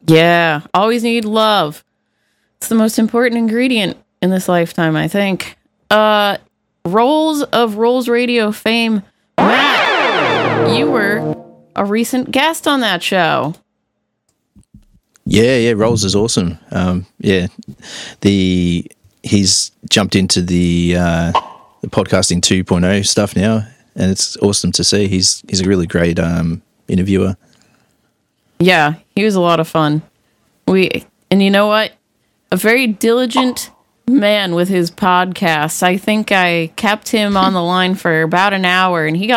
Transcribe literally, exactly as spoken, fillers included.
Yeah, always need love. It's the most important ingredient in this lifetime, I think. Uh, Rolls of Rolls Radio fame, Matt, you were a recent guest on that show. Yeah, yeah, Rolls is awesome. Um, yeah, the he's jumped into the uh, the podcasting two point oh stuff now, and it's awesome to see. He's he's a really great um, interviewer. Yeah, he was a lot of fun. We and you know what? A very diligent man with his podcasts. I think I kept him on the line for about an hour, and he got